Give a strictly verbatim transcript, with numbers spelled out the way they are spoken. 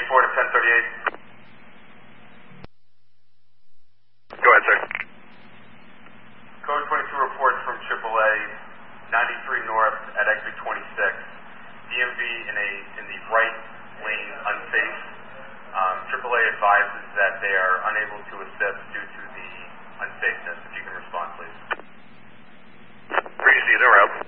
eight four to ten thirty-eight. Go ahead, sir. Code twenty-two reports from triple A, ninety-three north at exit twenty-six. D M V in a in the right lane unsafe. Um, triple A advises that they are unable to assist due to the unsafeness. If you can respond, please. Breezy, they're out.